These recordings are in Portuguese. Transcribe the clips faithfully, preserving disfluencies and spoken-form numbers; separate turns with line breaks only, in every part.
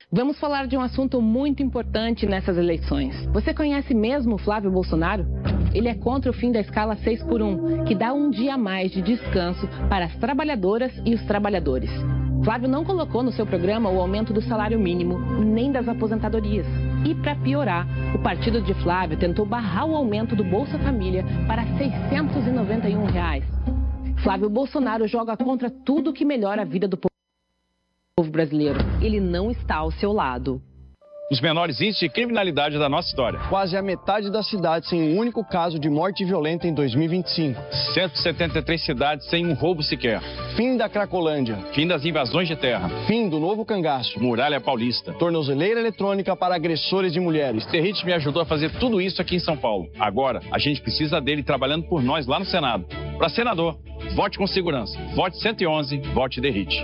Vamos falar de um assunto muito importante nessas eleições. Você conhece mesmo o Flávio Bolsonaro? Ele é contra o fim da escala seis por um, que dá um dia a mais de descanso para as trabalhadoras e os trabalhadores. Flávio não colocou no seu programa o aumento do salário mínimo, nem das aposentadorias. E para piorar, o partido de Flávio tentou barrar o aumento do Bolsa Família para seiscentos e noventa e um reais. Flávio Bolsonaro joga contra tudo que melhora a vida do povo brasileiro. Ele não está ao seu lado.
Os menores índices de criminalidade da nossa história.
Quase a metade das cidades sem um único caso de morte violenta em dois mil e vinte e cinco.
cento e setenta e três cidades sem um roubo sequer.
Fim da Cracolândia.
Fim das invasões de terra.
Fim do novo cangaço.
Muralha Paulista.
Tornozeleira eletrônica para agressores de mulheres.
Derrite me ajudou a fazer tudo isso aqui em São Paulo. Agora, a gente precisa dele trabalhando por nós lá no Senado. Para senador, vote com segurança. Vote cento e onze, vote Derrite.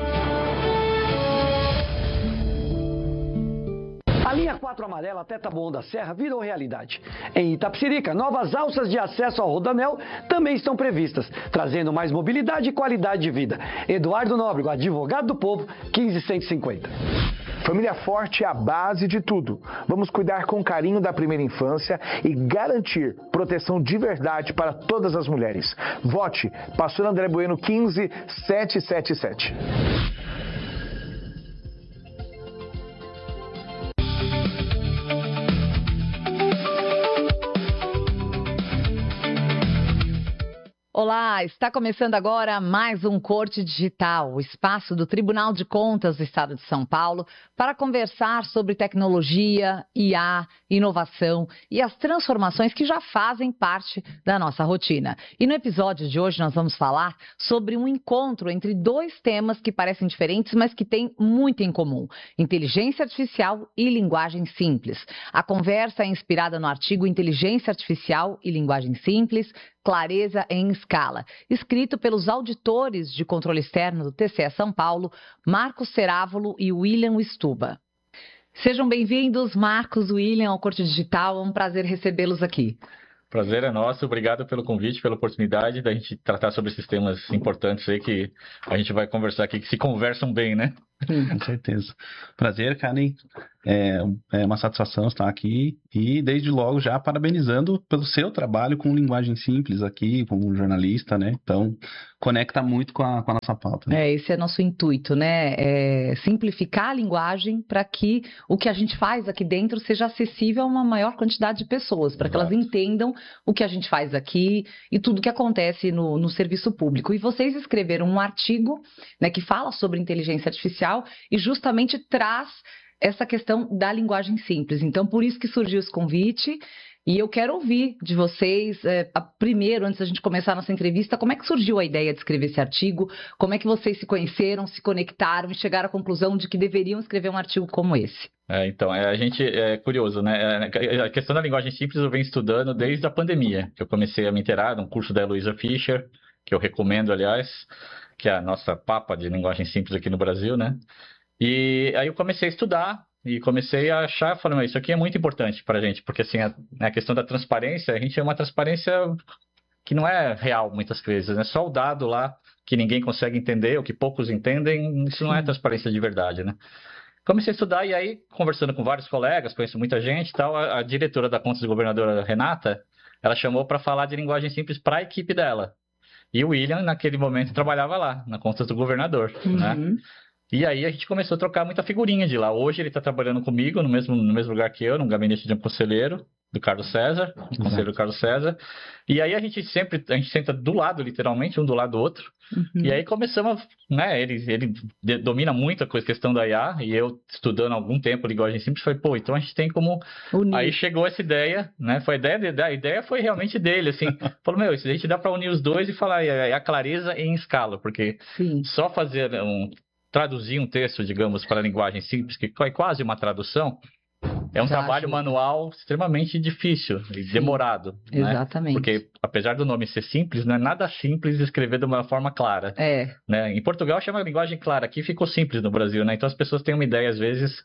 A linha quatro amarela até Taboão da Serra virou realidade. Em Itapecerica, novas alças de acesso ao Rodoanel também estão previstas, trazendo mais mobilidade e qualidade de vida. Eduardo Nóbrego, advogado do povo, quinze cento e cinquenta.
Família forte é a base de tudo. Vamos cuidar com carinho da primeira infância e garantir proteção de verdade para todas as mulheres. Vote Pastor André Bueno quinze sete sete sete.
Olá, está começando agora mais um Corte Digital, o espaço do Tribunal de Contas do Estado de São Paulo, para conversar sobre tecnologia, I A, inovação e as transformações que já fazem parte da nossa rotina. E no episódio de hoje nós vamos falar sobre um encontro entre dois temas que parecem diferentes, mas que têm muito em comum: inteligência artificial e linguagem simples. A conversa é inspirada no artigo Inteligência Artificial e Linguagem Simples, Clareza em Escala, escrito pelos auditores de controle externo do T C E São Paulo, Marcos Cerávolo e William Stuba. Sejam bem-vindos, Marcos, William, ao Corte Digital. É um prazer recebê-los aqui.
Prazer é nosso, obrigado pelo convite, pela oportunidade da gente tratar sobre esses temas importantes aí que a gente vai conversar aqui, que se conversam bem, né?
Com certeza. Prazer, Karen. É, é uma satisfação estar aqui e desde logo já parabenizando pelo seu trabalho com linguagem simples aqui, como jornalista, né? Então, conecta muito com a, com a nossa pauta. Né?
É, esse é nosso intuito, né? É simplificar a linguagem para que o que a gente faz aqui dentro seja acessível a uma maior quantidade de pessoas, para que elas entendam o que a gente faz aqui e tudo que acontece no, no serviço público. E vocês escreveram um artigo, né, que fala sobre inteligência artificial e justamente traz essa questão da linguagem simples. Então, por isso que surgiu esse convite. E eu quero ouvir de vocês, é, primeiro, antes da gente começar a nossa entrevista, como é que surgiu a ideia de escrever esse artigo? Como é que vocês se conheceram, se conectaram e chegaram à conclusão de que deveriam escrever um artigo como esse?
É, então, é, a gente é curioso, né? A questão da linguagem simples eu venho estudando desde a pandemia, que eu comecei a me inteirar num curso da Heloísa Fischer, que eu recomendo, aliás, que é a nossa papa de linguagem simples aqui no Brasil, né? E aí eu comecei a estudar e comecei a achar, falando, isso aqui é muito importante para a gente, porque assim, a, a questão da transparência, a gente é uma transparência que não é real muitas vezes, né? Só o dado lá que ninguém consegue entender, ou que poucos entendem, isso não é transparência de verdade, né? Comecei a estudar e aí, conversando com vários colegas, conheço muita gente e tal, a, a diretora da Contas do Governador, Renata, ela chamou para falar de linguagem simples para a equipe dela. E o William, naquele momento, trabalhava lá, na Contas do Governador, uhum. né? E aí a gente começou a trocar muita figurinha de lá. Hoje ele está trabalhando comigo no mesmo, no mesmo lugar que eu, no gabinete de um conselheiro, do Carlos César, do conselheiro Carlos César. E aí a gente sempre, a gente senta do lado, literalmente, um do lado do outro. Uhum. E aí começamos, né, ele, ele domina muito a questão da I A, e eu estudando há algum tempo linguagem simples, falei, pô, então a gente tem como... Unir. Aí chegou essa ideia, né, foi a ideia, a ideia foi realmente dele, assim, falou, meu, a gente dá para unir os dois e falar é a clareza em escala, porque Sim. só fazer um... traduzir um texto, digamos, para a linguagem simples, que é quase uma tradução, é um Já trabalho acho... manual extremamente difícil e Sim, demorado.
Exatamente.
Né? Porque, apesar do nome ser simples, não é nada simples escrever de uma forma clara.
É.
Né? Em Portugal chama linguagem clara, aqui ficou simples no Brasil, né? Então as pessoas têm uma ideia, às vezes,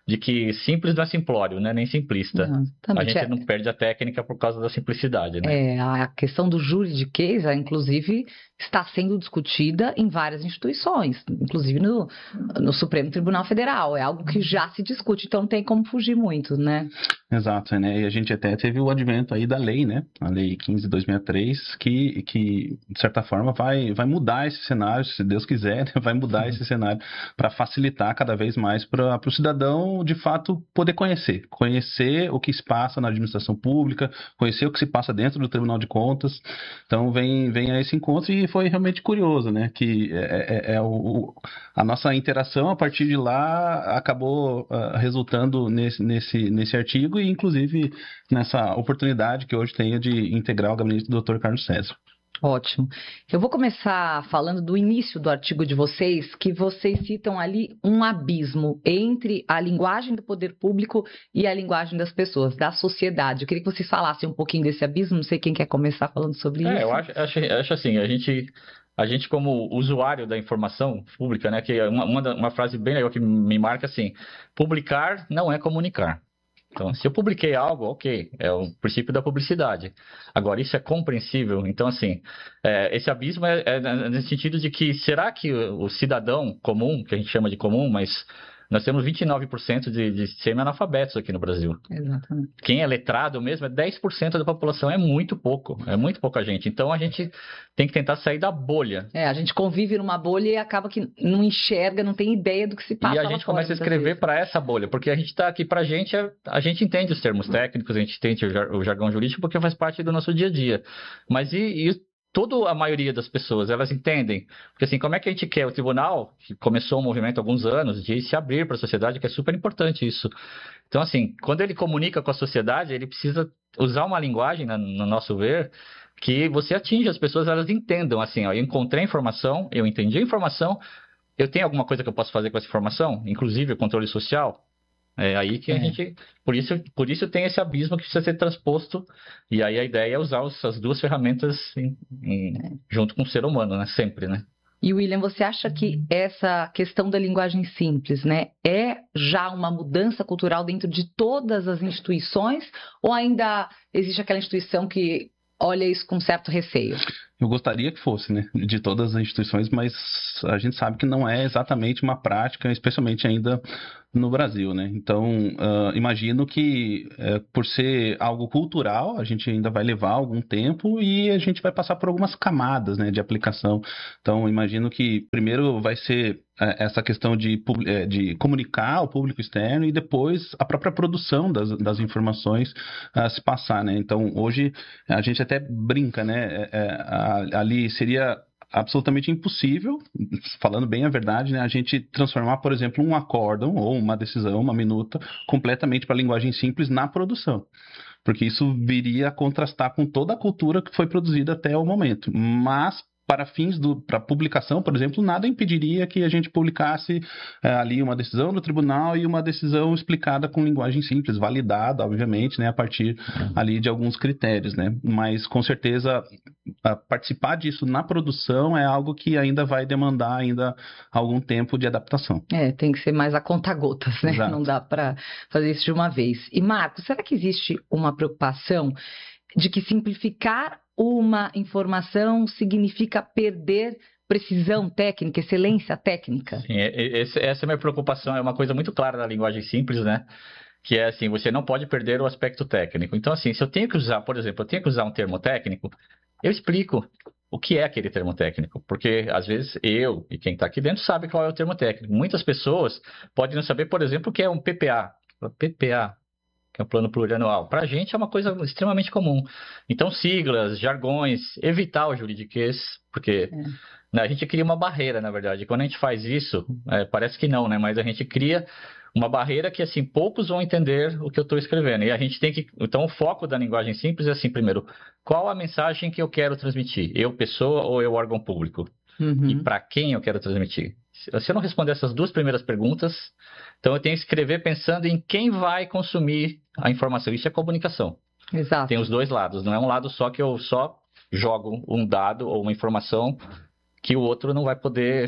de que simples não é simplório, né? Nem simplista. Não, a gente é... não perde a técnica por causa da simplicidade, né?
É, a questão do juridiquês, inclusive, está sendo discutida em várias instituições, inclusive no, no Supremo Tribunal Federal. É algo que já se discute, então não tem como fugir muito, né?
Exato, né? E a gente até teve o advento aí da lei, né? A lei quinze de dois mil e três, que, que de certa forma vai, vai mudar esse cenário, se Deus quiser, né? Vai mudar esse cenário para facilitar cada vez mais para o cidadão, de fato, poder conhecer. Conhecer o que se passa na administração pública, conhecer o que se passa dentro do Tribunal de Contas. Então vem, vem a esse encontro e foi realmente curioso, né? Que é, é, é o, a nossa interação a partir de lá acabou uh, resultando nesse, nesse, nesse artigo e inclusive nessa oportunidade que hoje tenho de integrar o gabinete do doutor Carlos César.
Ótimo. Eu vou começar falando do início do artigo de vocês, que vocês citam ali um abismo entre a linguagem do poder público e a linguagem das pessoas, da sociedade. Eu queria que vocês falassem um pouquinho desse abismo, não sei quem quer começar falando sobre
é,
isso.
Eu acho, acho, acho assim, a gente... A gente, como usuário da informação pública, né, que é uma, uma, uma frase bem legal que me marca assim, publicar não é comunicar. Então, se eu publiquei algo, ok, é o princípio da publicidade. Agora, isso é compreensível? Então, assim, é, esse abismo é, é nesse sentido de que, será que o, o cidadão comum, que a gente chama de comum, mas nós temos vinte e nove por cento de, de semi-analfabetos aqui no Brasil.
Exatamente.
Quem é letrado mesmo é dez por cento da população, é muito pouco, é muito pouca gente. Então, a gente tem que tentar sair da bolha.
É, a gente convive numa bolha e acaba que não enxerga, não tem ideia do que se passa.
E a gente começa a escrever para essa bolha, porque a gente está aqui, para a gente, a gente entende os termos técnicos, a gente entende o jargão jurídico, porque faz parte do nosso dia a dia. Mas e... e toda a maioria das pessoas, elas entendem. Porque assim, como é que a gente quer? O tribunal, que começou um movimento há alguns anos, de se abrir para a sociedade, que é super importante isso. Então, assim, quando ele comunica com a sociedade, ele precisa usar uma linguagem, no nosso ver, que você atinge as pessoas, elas entendam. Assim, ó, eu encontrei a informação, eu entendi a informação, eu tenho alguma coisa que eu posso fazer com essa informação? Inclusive o controle social? É aí que a é. gente... Por isso, por isso tem esse abismo que precisa ser transposto. E aí a ideia é usar essas duas ferramentas em, em, é. junto com o ser humano, né? Sempre, né?
E, William, você acha que essa questão da linguagem simples, né, é já uma mudança cultural dentro de todas as instituições? Ou ainda existe aquela instituição que olha isso com certo receio?
Eu gostaria que fosse, né, de todas as instituições, mas a gente sabe que não é exatamente uma prática, especialmente ainda no Brasil, né? Então, uh, imagino que uh, por ser algo cultural, a gente ainda vai levar algum tempo e a gente vai passar por algumas camadas, né, de aplicação. Então, imagino que primeiro vai ser uh, essa questão de, uh, de comunicar ao público externo e depois a própria produção das, das informações uh, se passar, né? Então, hoje a gente até brinca, né? Uh, ali seria absolutamente impossível, falando bem a verdade, né, a gente transformar, por exemplo, um acórdão ou uma decisão, uma minuta, completamente para a linguagem simples na produção. Porque isso viria a contrastar com toda a cultura que foi produzida até o momento. Mas, para fins do, para publicação, por exemplo, nada impediria que a gente publicasse é, ali uma decisão do tribunal e uma decisão explicada com linguagem simples, validada, obviamente, né, a partir ali de alguns critérios, né? Mas, com certeza, participar disso na produção é algo que ainda vai demandar ainda algum tempo de adaptação.
É, tem que ser mais a conta-gotas, né? Exato. Não dá para fazer isso de uma vez. E, Marcos, será que existe uma preocupação de que simplificar uma informação significa perder precisão técnica, excelência técnica?
Sim, essa é a minha preocupação, é uma coisa muito clara na linguagem simples, né? Que é assim, você não pode perder o aspecto técnico. Então, assim, se eu tenho que usar, por exemplo, eu tenho que usar um termo técnico, eu explico o que é aquele termo técnico, porque às vezes eu e quem está aqui dentro sabe qual é o termo técnico. Muitas pessoas podem não saber, por exemplo, o que é um P P A. P P A, que é o plano plurianual. Para a gente é uma coisa extremamente comum. Então, siglas, jargões, evitar o juridiquês, porque é. né, a gente cria uma barreira, na verdade. Quando a gente faz isso, é, parece que não, né? Mas a gente cria uma barreira que, assim, poucos vão entender o que eu estou escrevendo. E a gente tem que... Então, o foco da linguagem simples é assim, primeiro, qual a mensagem que eu quero transmitir? Eu, pessoa, ou eu, órgão público? Uhum. E para quem eu quero transmitir? Se eu não responder essas duas primeiras perguntas, então eu tenho que escrever pensando em quem vai consumir a informação. Isso é comunicação.
Exato.
Tem os dois lados. Não é um lado só que eu só jogo um dado ou uma informação que o outro não vai poder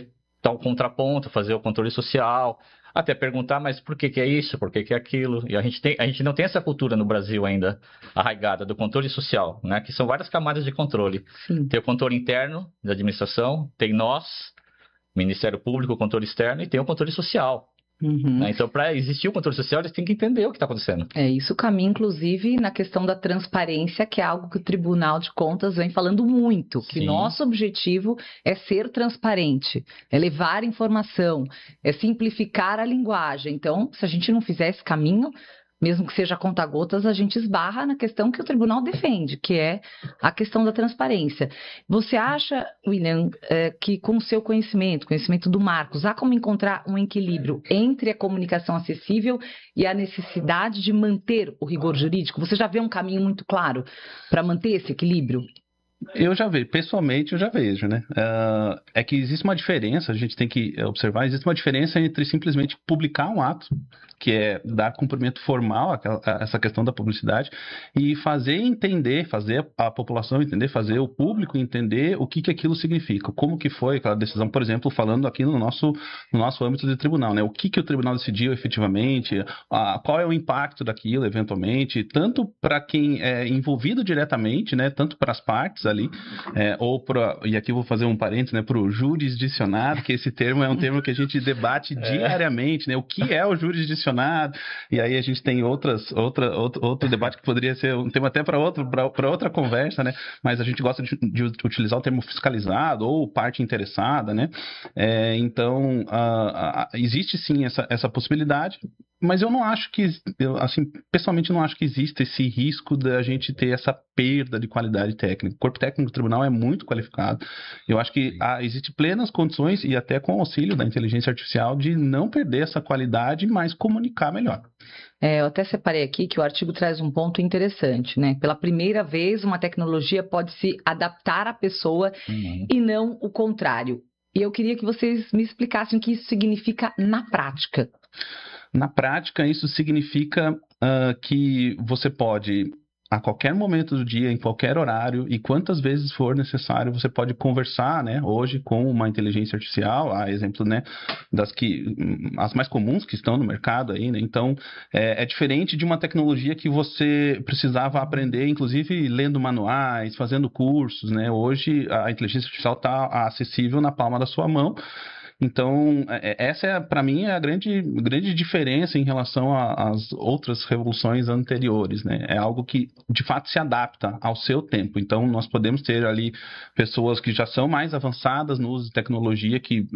dar o contraponto, fazer o controle social, até perguntar, mas por que que é isso, por que que é aquilo? E a gente, tem, a gente não tem essa cultura no Brasil ainda arraigada do controle social, né? Que são várias camadas de controle.
Sim.
Tem o controle interno da administração, tem nós, Ministério Público, o controle externo, e tem o controle social.
Uhum.
Né? Então, para existir o controle social, eles têm que entender o que está acontecendo.
É, isso caminha, inclusive, na questão da transparência, que é algo que o Tribunal de Contas vem falando muito, que
Sim.
nosso objetivo é ser transparente, é levar informação, é simplificar a linguagem. Então, se a gente não fizer esse caminho, mesmo que seja a conta-gotas, a gente esbarra na questão que o tribunal defende, que é a questão da transparência. Você acha, William, é, que com o seu conhecimento, conhecimento do Marcos, há como encontrar um equilíbrio entre a comunicação acessível e a necessidade de manter o rigor jurídico? Você já vê um caminho muito claro para manter esse equilíbrio?
Eu já vejo, pessoalmente eu já vejo, né? Uh, é que existe uma diferença, a gente tem que observar, existe uma diferença entre simplesmente publicar um ato, que é dar cumprimento formal a, a essa questão da publicidade, e fazer entender, fazer a população entender, fazer o público entender o que, que aquilo significa, como que foi aquela decisão, por exemplo, falando aqui no nosso, no nosso âmbito de tribunal, né? O que, que o tribunal decidiu efetivamente, a, qual é o impacto daquilo, eventualmente, tanto para quem é envolvido diretamente, né? Tanto para as partes ali, é, ou para, e aqui eu vou fazer um parênteses, né, para o jurisdicionado, que esse termo é um termo que a gente debate diariamente, né, o que é o jurisdicionado, e aí a gente tem outras, outra, outro, outro debate que poderia ser um tema até para outra conversa, né, mas a gente gosta de, de utilizar o termo fiscalizado ou parte interessada, né, é, então a, a, existe sim essa, essa possibilidade, mas eu não acho que, eu, assim, pessoalmente eu não acho que exista esse risco da gente ter essa perda de qualidade técnica. O corpo técnico do tribunal é muito qualificado. Eu acho que há, existe plenas condições, e até com o auxílio da inteligência artificial, de não perder essa qualidade, mas comunicar melhor.
É, eu até separei aqui que o artigo traz um ponto interessante, né? Pela primeira vez, uma tecnologia pode se adaptar à pessoa uhum. e não o contrário. E eu queria que vocês me explicassem o que isso significa na prática.
Na prática, isso significa uh, que você pode, a qualquer momento do dia, em qualquer horário, e quantas vezes for necessário, você pode conversar, né, hoje com uma inteligência artificial, a exemplo, né, das que, as mais comuns que estão no mercado aí, né, então é, é diferente de uma tecnologia que você precisava aprender, inclusive lendo manuais, fazendo cursos, né, hoje a inteligência artificial está acessível na palma da sua mão. Então, essa, é, para mim, é a grande, grande diferença em relação às outras revoluções anteriores, né? É algo que, de fato, se adapta ao seu tempo. Então, nós podemos ter ali pessoas que já são mais avançadas no uso de tecnologia, que